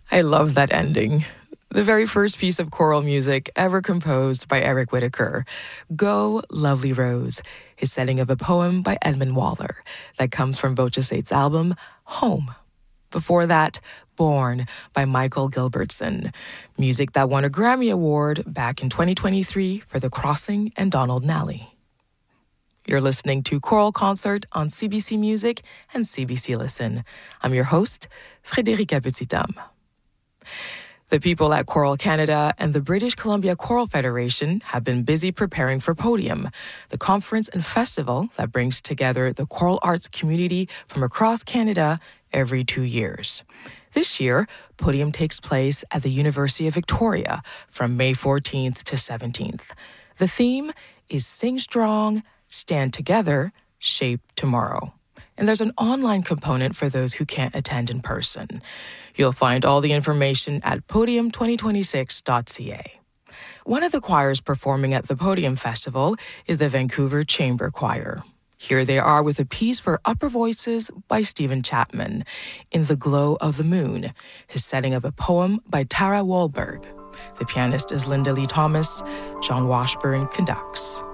I love that ending. The very first piece of choral music ever composed by Eric Whitacre, Go, Lovely Rose, his setting of a poem by Edmund Waller that comes from Voce 8's album, Home. Before that, Born by Michael Gilbertson, music that won a Grammy Award back in 2023 for The Crossing and Donald Nally. You're listening to Choral Concert on CBC Music and CBC Listen. I'm your host, Frédérica Petit-Homme. The people at Choral Canada and the British Columbia Choral Federation have been busy preparing for Podium, the conference and festival that brings together the choral arts community from across Canada every 2 years. This year, Podium takes place at the University of Victoria from May 14th to 17th. The theme is Sing Strong, Stand Together, Shape Tomorrow. And there's an online component for those who can't attend in person. You'll find all the information at podium2026.ca. One of the choirs performing at the Podium Festival is the Vancouver Chamber Choir. Here they are with a piece for upper voices by Stephen Chapman, In the Glow of the Moon, his setting of a poem by Tara Wahlberg. The pianist is Linda Lee Thomas. John Washburn conducts.